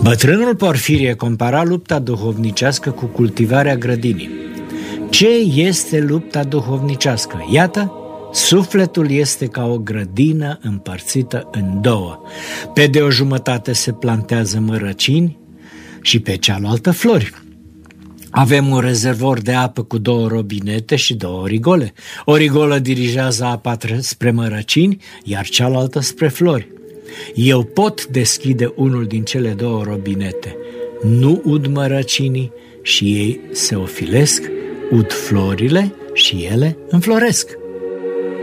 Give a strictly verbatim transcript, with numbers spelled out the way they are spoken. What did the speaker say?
Bătrânul Porfirie compara lupta duhovnicească cu cultivarea grădinii. Ce este lupta duhovnicească? Iată, sufletul este ca o grădină împărțită în două. Pe de o jumătate se plantează mărăcini și pe cealaltă flori. Avem un rezervor de apă cu două robinete și două rigole. O rigolă dirigează apa spre mărăcini, iar cealaltă spre flori. Eu pot deschide unul din cele două robinete. Nu ud mărăcinii și ei se ofilesc, ud florile și ele înfloresc.